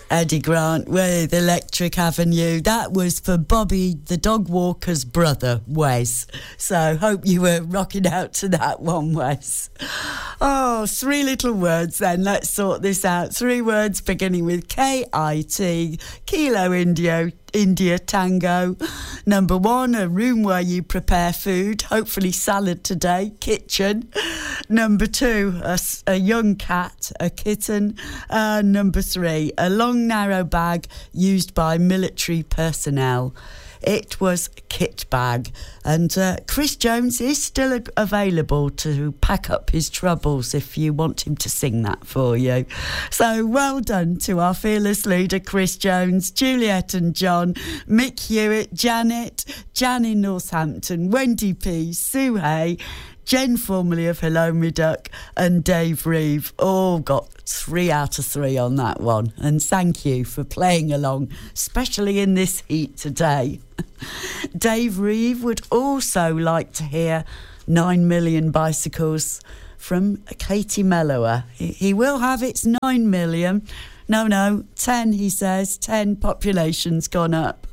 Eddie Grant with Electric Avenue. That was for Bobby the dog walker's brother, Wes. So hope you were rocking out to that one, Wes. Oh, 3 little words then. Let's sort this out. 3 words beginning with K-I-T, Kilo India Tango. Number 1, a room where you prepare food, hopefully salad today, kitchen. Number 2, a young cat, a kitten. Number 3, a long narrow bag used by military personnel. It was kit bag, and Chris Jones is still available to pack up his troubles if you want him to sing that for you. So well done to our fearless leader Chris Jones, Juliet and John, Mick Hewitt, Janet, Jan in Northampton, Wendy P, Sue Hay, Jen, formerly of Hello Me Duck, and Dave Reeve, all got 3 out of 3 on that one. And thank you for playing along, especially in this heat today. Dave Reeve would also like to hear 9 Million Bicycles from Katie Mellower. He will have its 9 million. No, 10, he says. 10, population's gone up.